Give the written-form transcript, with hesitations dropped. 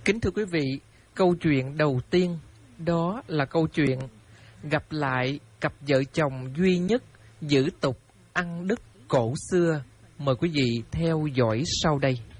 Kính thưa quý vị, câu chuyện đầu tiên đó là câu chuyện gặp lại cặp vợ chồng duy nhất giữ tục ăn đứt cổ xưa. Mời quý vị theo dõi sau đây.